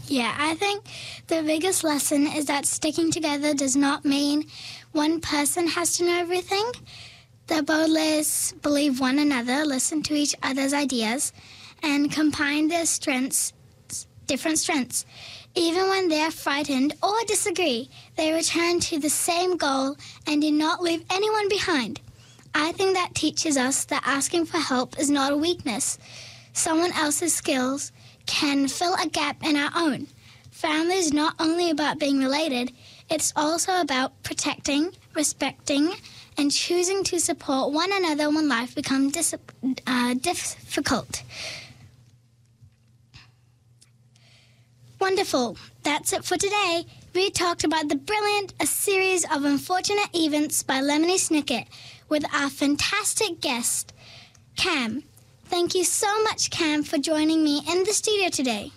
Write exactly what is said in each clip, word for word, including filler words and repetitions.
Yeah, I think the biggest lesson is that sticking together does not mean one person has to know everything. The Baudelaires believe one another, listen to each other's ideas, and combine their strengths, different strengths. Even when they are frightened or disagree, they return to the same goal and do not leave anyone behind. I think that teaches us that asking for help is not a weakness. Someone else's skills can fill a gap in our own. Family is not only about being related, it's also about protecting, respecting, and choosing to support one another when life becomes dis- uh, difficult. Wonderful. That's it for today. We talked about The Brilliant, a series of unfortunate events by Lemony Snicket with our fantastic guest, Cam. Thank you so much, Cam, for joining me in the studio today.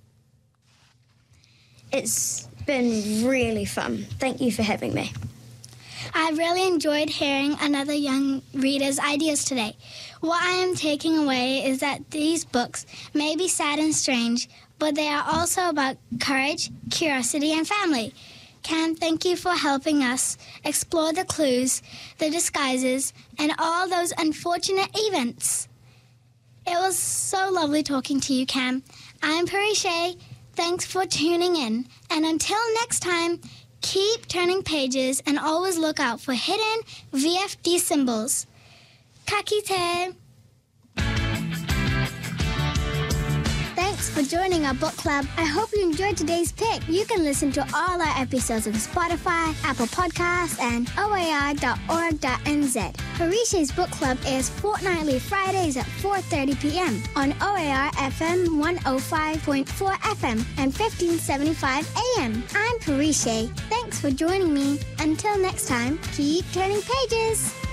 It's been really fun. Thank you for having me. I really enjoyed hearing another young reader's ideas today. What I am taking away is that these books may be sad and strange, but they are also about courage, curiosity, and family. Cam, thank you for helping us explore the clues, the disguises, and all those unfortunate events. It was so lovely talking to you, Cam. I'm Parisha. Thanks for tuning in. And until next time, keep turning pages and always look out for hidden V F D symbols. Kakite! Thanks for joining our book club. I hope you enjoyed today's pick. You can listen to all our episodes on Spotify, Apple Podcasts, and O A R dot org dot n z. Parisha's book club airs fortnightly Fridays at four thirty p.m. on O A R F M one oh five point four F M and fifteen seventy-five A M. I'm Parisha. Thanks for joining me. Until next time, keep turning pages.